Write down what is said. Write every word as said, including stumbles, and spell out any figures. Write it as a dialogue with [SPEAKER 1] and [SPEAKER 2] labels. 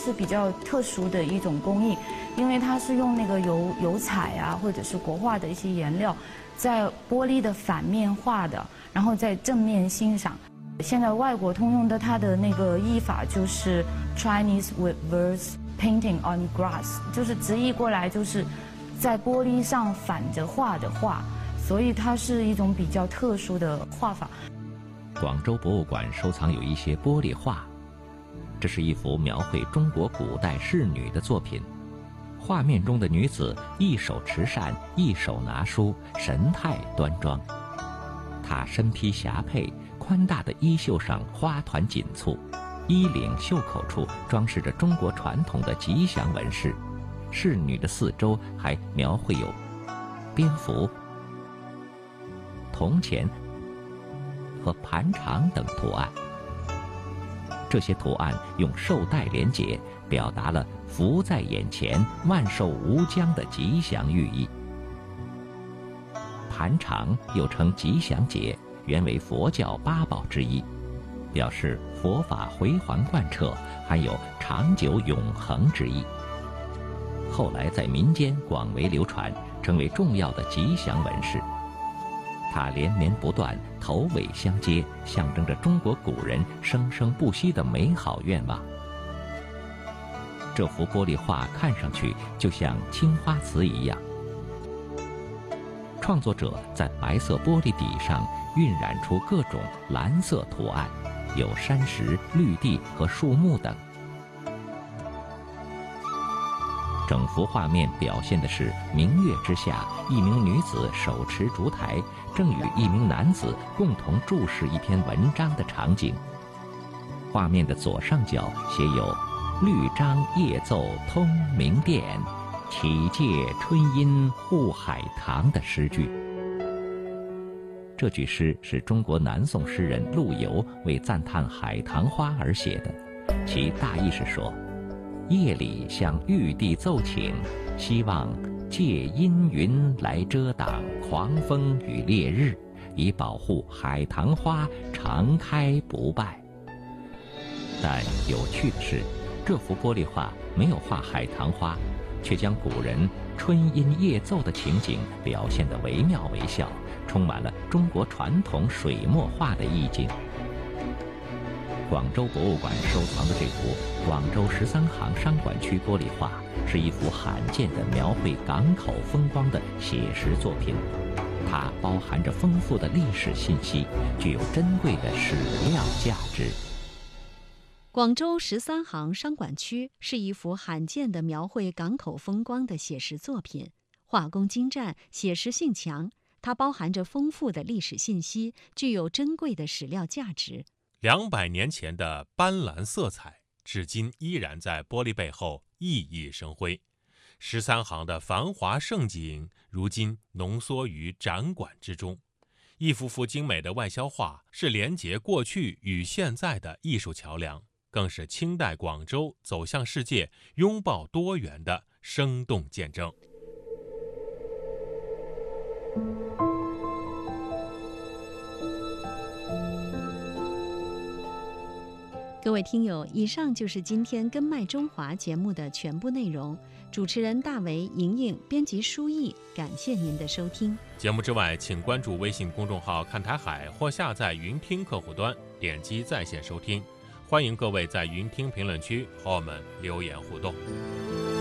[SPEAKER 1] 是比较特殊的一种工艺，因为它是用那个油油彩啊，或者是国画的一些颜料，在玻璃的反面画的，然后在正面欣赏。现在外国通用的它的那个译法就是 Chinese reverse painting on glass， 就是直译过来就是在玻璃上反着画的画，所以它是一种比较特殊的画法。
[SPEAKER 2] 广州博物馆收藏有一些玻璃画，这是一幅描绘中国古代仕女的作品。画面中的女子一手持扇，一手拿书，神态端庄。她身披霞帔，宽大的衣袖上花团锦簇，衣领袖口处装饰着中国传统的吉祥纹饰。仕女的四周还描绘有蝙蝠、铜钱和盘肠等图案。这些图案用绶带连结，表达了福在眼前、万寿无疆的吉祥寓意。盘肠又称吉祥节，原为佛教八宝之一，表示佛法回环贯彻，含有长久永恒之意。后来在民间广为流传，成为重要的吉祥纹饰。它连绵不断，头尾相接，象征着中国古人生生不息的美好愿望。这幅玻璃画看上去就像青花瓷一样。创作者在白色玻璃底上晕染出各种蓝色图案，有山石、绿地和树木等。整幅画面表现的是明月之下，一名女子手持烛台，正与一名男子共同注视一篇文章的场景。画面的左上角写有“绿章夜奏通明殿，启借春阴护海棠”的诗句。这句诗是中国南宋诗人陆游为赞叹海棠花而写的，其大意是说，夜里向玉帝奏请，希望借阴云来遮挡狂风与烈日，以保护海棠花常开不败。但有趣的是，这幅玻璃画没有画海棠花，却将古人春阴夜奏的情景表现得惟妙惟肖，充满了中国传统水墨画的意境。广州博物馆收藏的这幅广州十三行商管区玻璃画，是一幅罕见的描绘港口风光的写实作品。它包含着丰富的历史信息，具有珍贵的史料价值。
[SPEAKER 3] 广州十三行商管区是一幅罕见的描绘港口风光的写实作品，画工精湛，写实性强。它包含着丰富的历史信息，具有珍贵的史料价值。
[SPEAKER 4] 两百年前的斑斓色彩，至今依然在玻璃背后熠熠生辉。十三行的繁华盛景，如今浓缩于展馆之中。一幅幅精美的外销画，是连结过去与现在的艺术桥梁，更是清代广州走向世界、拥抱多元的生动见证。
[SPEAKER 3] 各位听友，以上就是今天根脉中华节目的全部内容。主持人大为、莹莹，编辑舒毅，感谢您的收听。
[SPEAKER 4] 节目之外，请关注微信公众号看台海或下载云听客户端，点击在线收听。欢迎各位在云听评论区和我们留言互动。